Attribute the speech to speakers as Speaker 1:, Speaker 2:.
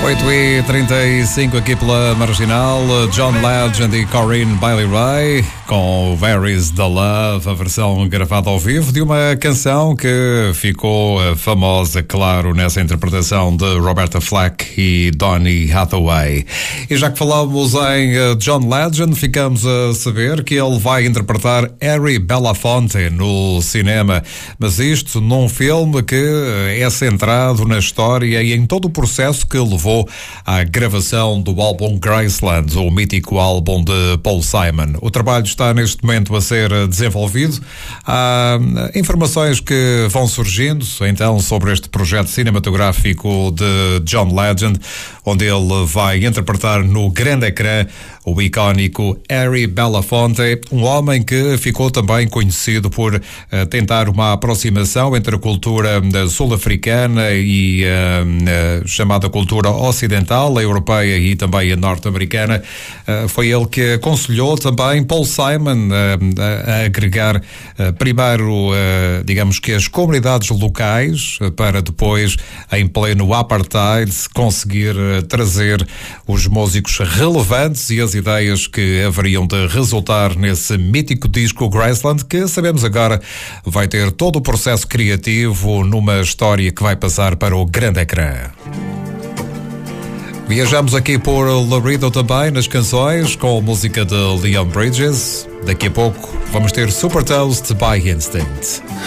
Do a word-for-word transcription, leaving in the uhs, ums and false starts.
Speaker 1: oito e trinta e cinco aqui pela Marginal, John Legend e Corinne Bailey Rae com Where is the Love, a versão gravada ao vivo de uma canção que ficou famosa, claro, nessa interpretação de Roberta Flack e Donny Hathaway. E já que falamos em John Legend, ficamos a saber que ele vai interpretar Harry Belafonte no cinema, mas isto num filme que é centrado na história e em todo o processo que levou à gravação do álbum Graceland, o mítico álbum de Paul Simon. O trabalho está neste momento a ser desenvolvido. Há informações que vão surgindo então sobre este projeto cinematográfico de John Legend, onde ele vai interpretar no grande ecrã o icónico Harry Belafonte, um homem que ficou também conhecido por uh, tentar uma aproximação entre a cultura uh, sul-africana e uh, uh, chamada cultura ocidental, a europeia e também a norte-americana. Uh, foi ele que aconselhou também Paul Simon uh, a agregar uh, primeiro, uh, digamos que as comunidades locais, uh, para depois, em pleno apartheid, conseguir uh, trazer os músicos relevantes e as ideias que haveriam de resultar nesse mítico disco Graceland, que sabemos agora vai ter todo o processo criativo numa história que vai passar para o grande ecrã. Viajamos aqui por Laredo também nas canções, com a música de Leon Bridges. Daqui a pouco vamos ter Super Toast by Instinct.